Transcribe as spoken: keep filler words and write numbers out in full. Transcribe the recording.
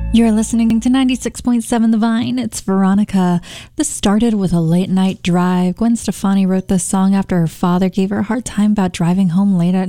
You're listening to ninety-six point seven The Vine. It's Veronica. This started with a late night drive. Gwen Stefani wrote this song after her father gave her a hard time about driving home late at